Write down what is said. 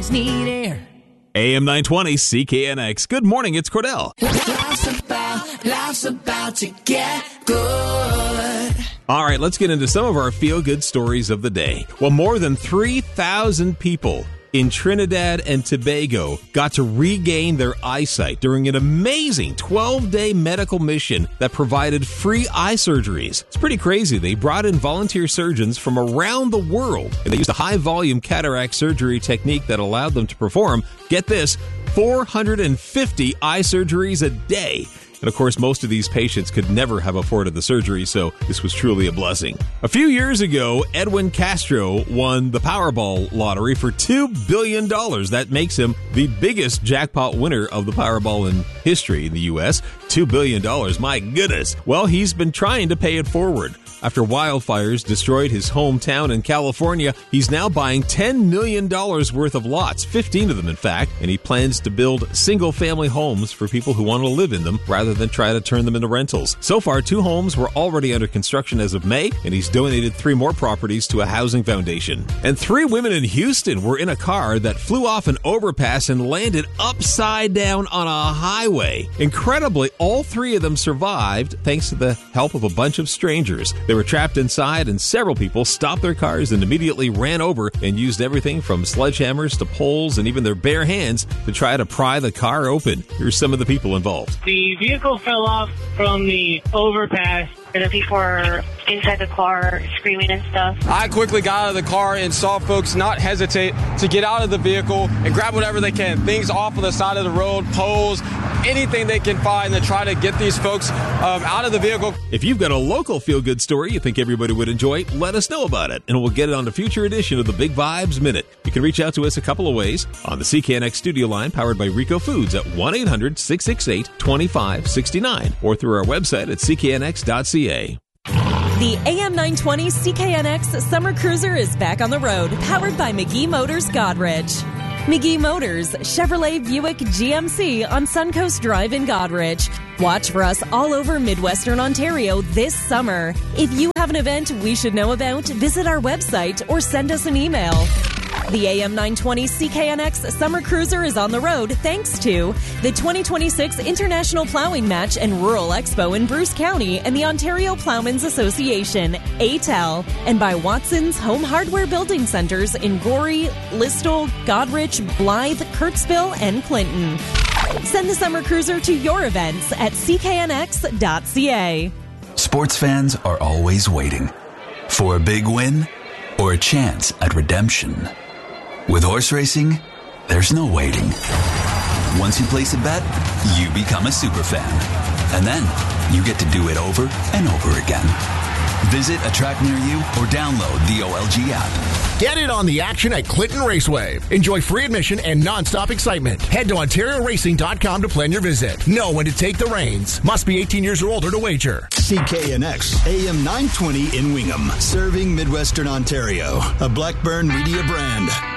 always need air. AM 920 CKNX. Good morning, it's Cordell. Life's about to get good. All right, let's get into some of our feel-good stories of the day. Well, more than 3,000 people in Trinidad and Tobago got to regain their eyesight during an amazing 12-day medical mission that provided free eye surgeries. It's pretty crazy. They brought in volunteer surgeons from around the world, and they used a high-volume cataract surgery technique that allowed them to perform, get this, 450 eye surgeries a day. And of course, most of these patients could never have afforded the surgery, so this was truly a blessing. A few years ago, Edwin Castro won the Powerball lottery for $2 billion. That makes him the biggest jackpot winner of the Powerball in history in the U.S. $2 billion, my goodness. Well, he's been trying to pay it forward. After wildfires destroyed his hometown in California, he's now buying $10 million worth of lots, 15 of them in fact, and he plans to build single-family homes for people who want to live in them rather than try to turn them into rentals. So far, 2 homes were already under construction as of May, and he's donated 3 more properties to a housing foundation. And 3 women in Houston were in a car that flew off an overpass and landed upside down on a highway. Incredibly, all 3 of them survived thanks to the help of a bunch of strangers. They were trapped inside, and several people stopped their cars and immediately ran over and used everything from sledgehammers to poles and even their bare hands to try to pry the car open. Here's some of the people involved. The vehicle fell off from the overpass. The people were inside the car screaming and stuff. I quickly got out of the car and saw folks not hesitate to get out of the vehicle and grab whatever they can. Things off on the side of the road, poles, anything they can find to try to get these folks out of the vehicle. If you've got a local feel-good story you think everybody would enjoy, let us know about it, and we'll get it on a future edition of the Big Vibes Minute. You can reach out to us a couple of ways. On the CKNX studio line, powered by Rico Foods at 1-800-668-2569, or through our website at cknx.ca. The AM 920 CKNX Summer Cruiser is back on the road, powered by McGee Motors Godrich. McGee Motors, Chevrolet, Buick, GMC on Suncoast Drive in Godrich. Watch for us all over Midwestern Ontario this summer. If you have an event we should know about, visit our website or send us an email. The AM 920 CKNX Summer Cruiser is on the road thanks to the 2026 International Plowing Match and Rural Expo in Bruce County and the Ontario Plowmen's Association, ATEL, and by Watson's Home Hardware Building Centers in Gorey, Listowel, Godrich, Blythe, Kirksville, and Clinton. Send the Summer Cruiser to your events at cknx.ca. Sports fans are always waiting for a big win or a chance at redemption. With horse racing, there's no waiting. Once you place a bet, you become a superfan. And then you get to do it over and over again. Visit a track near you or download the OLG app. Get in on the action at Clinton Raceway. Enjoy free admission and nonstop excitement. Head to OntarioRacing.com to plan your visit. Know when to take the reins. Must be 18 years or older to wager. CKNX, AM 920 in Wingham. Serving Midwestern Ontario. A Blackburn Media brand.